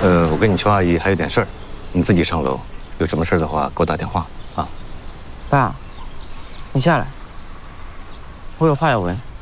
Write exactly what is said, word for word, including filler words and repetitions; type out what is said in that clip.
呃，我跟你邱阿姨还有点事儿，你自己上楼。有什么事儿的话，给我打电话啊。 爸，你下来，我有话要问。